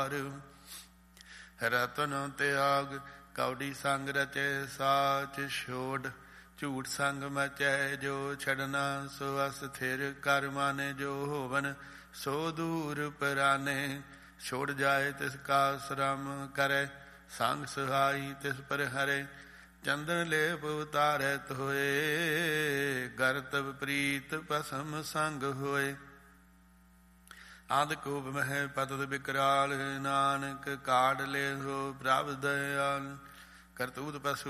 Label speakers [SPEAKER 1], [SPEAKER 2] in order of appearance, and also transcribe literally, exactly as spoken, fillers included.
[SPEAKER 1] ਰਤਨ ਤਿਆਗ ਕੌਡੀ ਸੰਗ ਰਚੇ ਸਾਚ ਛੋੜ। ਝੂਠ ਸੰਗ ਮਚੈ ਜੋ ਛੜਨਾ ਸੋ ਅਸਥਿਰ। ਕਰ ਮਾਨੇ ਜੋ ਹੋਵਨ ਸੋ ਦੂਰ ਪਰਾਨੇ। ਛੋੜ ਜਾਏ ਤਿਸ ਕਾ ਸ਼ਰਮ ਕਰੈ ਸੰਗ ਸਹਾਈ ਤਿਸ ਪਰ ਹਰੇ। ਚੰਦਨ ਲੇਪ ਉਤਾਰਤ ਹੋਏ ਗਰਤਵ ਪ੍ਰੀਤ ਭਸਮ ਸੰਗ ਹੋਏ। ਆਦਿ ਕੂਪ ਮਹਿ ਪਤਤ ਬਿਕਰਾਲ ਨਾਨਕ ਕਾਢ ਲੈ ਹੋ ਪ੍ਰਭ ਦਇਆਲ। ਕਰਤੂਤ ਪਸੂ